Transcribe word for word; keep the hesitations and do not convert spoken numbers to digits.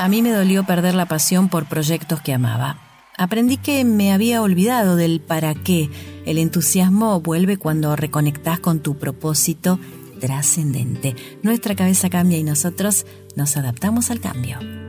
A mí me dolió perder la pasión por proyectos que amaba. Aprendí que me había olvidado del para qué. El entusiasmo vuelve cuando reconectás con tu propósito trascendente. Nuestra cabeza cambia y nosotros nos adaptamos al cambio.